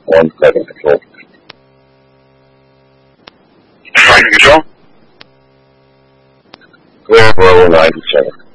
1 second control. Flight control? Clear for 097.